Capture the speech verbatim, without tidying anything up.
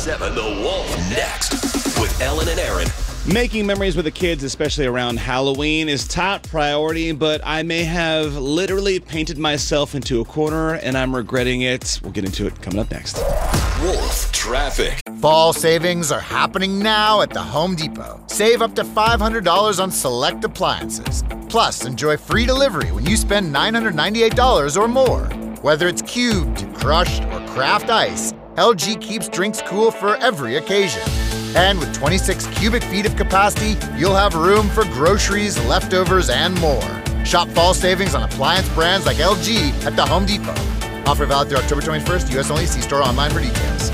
seven The Wolf. Next, with Ellen and Aaron. Making memories with the kids, especially around Halloween, is top priority, but I may have literally painted myself into a corner, and I'm regretting it. We'll get into it coming up next. Wolf Traffic. Fall savings are happening now at the Home Depot. Save up to five hundred dollars on select appliances. Plus, enjoy free delivery when you spend nine hundred ninety-eight dollars or more. Whether it's cubed, crushed, or craft ice, L G keeps drinks cool for every occasion. And with twenty-six cubic feet of capacity, you'll have room for groceries, leftovers, and more. Shop fall savings on appliance brands like L G at the Home Depot. Offer valid through October twenty-first, U S only. See store online for details.